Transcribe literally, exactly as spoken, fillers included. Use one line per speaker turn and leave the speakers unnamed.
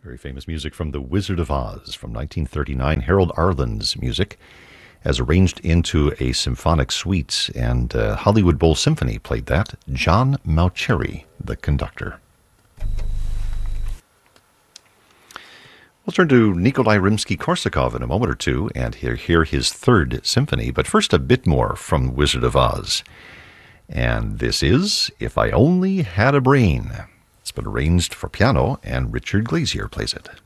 Very famous music from The Wizard of Oz from nineteen thirty-nine. Harold Arlen's music as arranged into a symphonic suite, and uh, Hollywood Bowl Symphony played that. John Mauceri, the conductor. We'll turn to Nikolai Rimsky-Korsakov in a moment or two and hear, hear his third symphony, but first a bit more from Wizard of Oz. And this is If I Only Had a Brain. It's been arranged for piano, and Richard Glazier plays it.